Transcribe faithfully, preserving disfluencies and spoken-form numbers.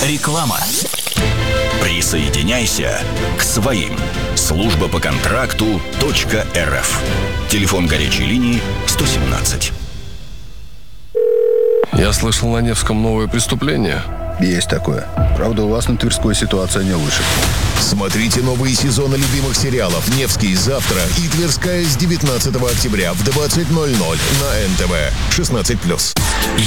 Реклама. Присоединяйся к своим. Служба по контракту .рф. Телефон горячей линии сто семнадцать. Я слышал, на Невском новое преступление. Есть такое. Правда, у вас на Тверской ситуация не лучше. Смотрите новые сезоны любимых сериалов «Невский» завтра и «Тверская» с девятнадцатого октября в двадцать ноль ноль на эн тэ вэ шестнадцать плюс.